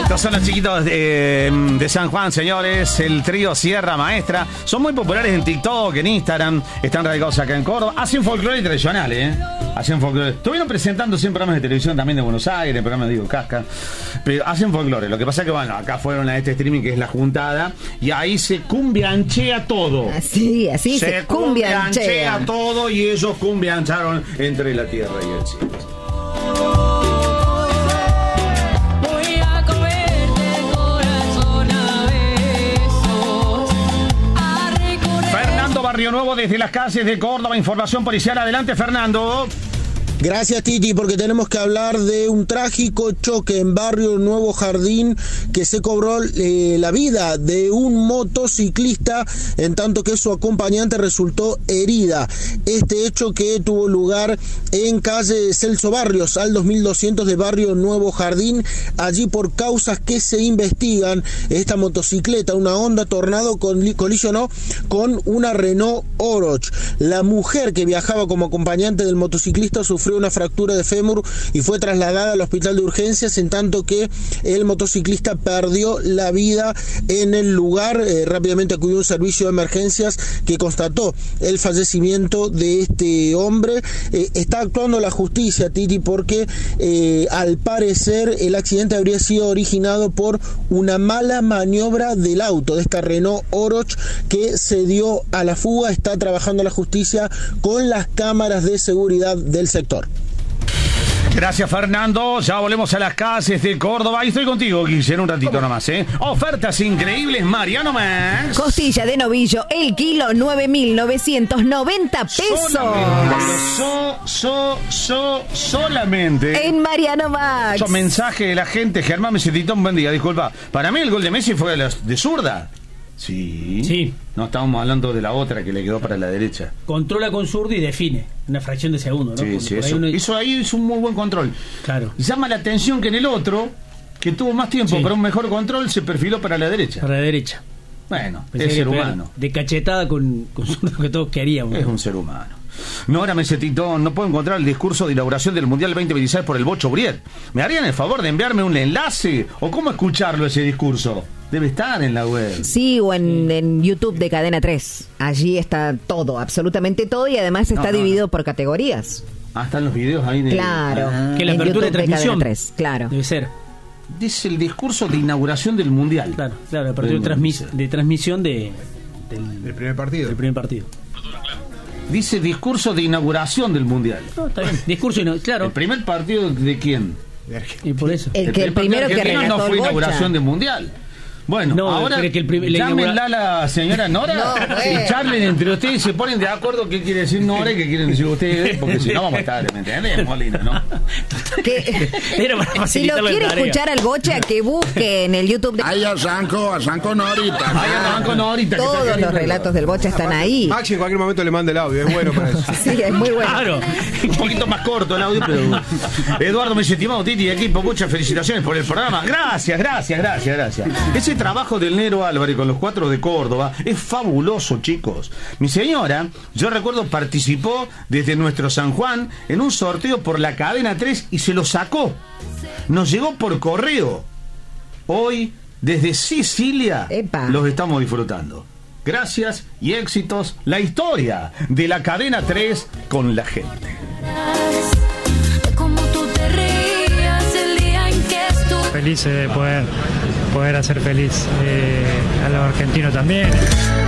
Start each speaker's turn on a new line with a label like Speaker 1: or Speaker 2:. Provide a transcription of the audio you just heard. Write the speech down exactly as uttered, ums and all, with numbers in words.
Speaker 1: Estos son los chiquitos de, de San Juan, señores. El trío Sierra Maestra. Son muy populares en TikTok, en Instagram. Están radicados acá en Córdoba. Hacen folclore tradicional, ¿eh? Hacen folclore. Estuvieron presentándose en programas de televisión también de Buenos Aires, en programas de Diego Casca. Pero hacen folclore. Lo que pasa es que, bueno, acá fueron a este streaming que es La Juntada. Y ahí se cumbianchea todo.
Speaker 2: Así, así se,
Speaker 1: se
Speaker 2: cumbianchea.
Speaker 1: cumbianchea todo y ellos cumbiancharon entre la tierra y el cielo. Barrio Nuevo desde las calles de Córdoba, información policial. Adelante, Fernando.
Speaker 3: Gracias, Titi, porque tenemos que hablar de un trágico choque en Barrio Nuevo Jardín que se cobró eh, la vida de un motociclista, en tanto que su acompañante resultó herida. Este hecho que tuvo lugar en calle Celso Barrios, al dos mil doscientos de Barrio Nuevo Jardín. Allí, por causas que se investigan, esta motocicleta, una Honda Tornado, colisionó con una Renault Oroch. La mujer que viajaba como acompañante del motociclista sufrió una fractura de fémur y fue trasladada al hospital de urgencias, en tanto que el motociclista perdió la vida en el lugar. Eh, rápidamente acudió un servicio de emergencias que constató el fallecimiento de este hombre. Eh, está actuando la justicia, Titi, porque eh, al parecer el accidente habría sido originado por una mala maniobra del auto, de esta Renault Oroch, que se dio a la fuga. Está trabajando la justicia con las cámaras de seguridad del sector.
Speaker 1: Gracias, Fernando. Ya volvemos a las calles de Córdoba. Y estoy contigo, Guille, en un ratito nomás, ¿eh? Ofertas increíbles, Mariano Max.
Speaker 2: Costilla de novillo, el kilo, nueve mil novecientos noventa pesos.
Speaker 1: Solamente, so, so, so, solamente.
Speaker 2: En Mariano Max.
Speaker 1: Yo, mensaje de la gente. Germán Mesetitón, buen día, disculpa. Para mí el gol de Messi fue de, de zurda. Sí.
Speaker 4: Sí.
Speaker 1: No estábamos hablando de la otra que le quedó para la derecha.
Speaker 4: Controla con zurdo y define. Una fracción de segundo, ¿no?
Speaker 1: Sí,
Speaker 4: Cuando
Speaker 1: sí,
Speaker 4: por ahí
Speaker 1: eso,
Speaker 4: uno...
Speaker 1: eso ahí es un muy buen control.
Speaker 4: Claro.
Speaker 1: Llama la atención que en el otro, que tuvo más tiempo
Speaker 4: Sí.
Speaker 1: para un mejor control, se perfiló para la derecha.
Speaker 4: Para la derecha.
Speaker 1: Bueno,
Speaker 4: Pensé
Speaker 1: es
Speaker 4: que
Speaker 1: ser
Speaker 4: pegar
Speaker 1: humano.
Speaker 4: De cachetada con, con zurdo que todos queríamos.
Speaker 1: Es un ser humano. No, ahora Mesetitón, no puedo encontrar el discurso de inauguración del Mundial veinte veintiséis por el Bocho Brier. ¿Me harían el favor de enviarme un enlace? ¿O cómo escucharlo ese discurso? Debe estar en la web.
Speaker 2: Sí, o en, en YouTube de Cadena tres. Allí está todo, absolutamente todo, y además está
Speaker 1: No, no,
Speaker 2: dividido
Speaker 1: no.
Speaker 2: por categorías.
Speaker 1: Ah, están los videos ahí de...
Speaker 2: Claro.
Speaker 1: Ah.
Speaker 4: Que la
Speaker 2: en
Speaker 4: apertura de
Speaker 2: YouTube
Speaker 4: transmisión.
Speaker 2: Cadena tres, claro.
Speaker 4: Debe ser.
Speaker 1: Dice el discurso de inauguración del Mundial.
Speaker 4: Claro, claro, la apertura de, transmis de transmisión de, del,
Speaker 5: del primer partido.
Speaker 4: Del primer partido.
Speaker 1: Dice discurso de inauguración del Mundial.
Speaker 4: No, está bien. Discurso, y no, claro.
Speaker 1: ¿El primer partido de quién?
Speaker 4: Y por eso.
Speaker 2: El que el primero que
Speaker 1: relató
Speaker 2: relató
Speaker 1: no fue
Speaker 2: el Bocha.
Speaker 1: inauguración del Mundial. Bueno,
Speaker 4: No,
Speaker 1: ahora
Speaker 4: pero es que el prim- la
Speaker 1: llámenla
Speaker 4: inaugura-
Speaker 1: a la señora Nora
Speaker 2: No, bueno.
Speaker 1: y charlen entre ustedes y se ponen de acuerdo qué quiere decir Nora y qué quieren decir ustedes, porque si no vamos a estar, ¿me entiendes, Molina, no?
Speaker 2: Que,
Speaker 4: Era para
Speaker 2: si lo
Speaker 4: facilitar la
Speaker 2: quiere
Speaker 4: tarea.
Speaker 2: escuchar al Bocha, que busque en el YouTube de
Speaker 6: Ahí arranco, arranco Norita.
Speaker 1: Ahí andaban con Norita. que está
Speaker 2: todos
Speaker 1: queriendo.
Speaker 2: los relatos del Bocha están ahí.
Speaker 5: Maxi en cualquier momento le manda el audio, es bueno para eso.
Speaker 2: Sí, es muy bueno.
Speaker 4: Claro.
Speaker 1: Un poquito más corto el audio, pero Eduardo, me estimado Titi y equipo, muchas felicitaciones por el programa. Gracias, gracias, gracias, gracias. Ese trabajo del Nero Álvarez con los cuatro de Córdoba es fabuloso, chicos. Mi señora, yo recuerdo, participó desde nuestro San Juan en un sorteo por la cadena tres y se lo sacó. Nos llegó por correo. Hoy, desde Sicilia,
Speaker 2: Epa.
Speaker 1: los estamos disfrutando. Gracias y éxitos. La historia de la cadena tres con la gente.
Speaker 7: Como tú te reías el día en que estuve.
Speaker 8: Felices de poder, poder hacer feliz eh, a los argentinos también.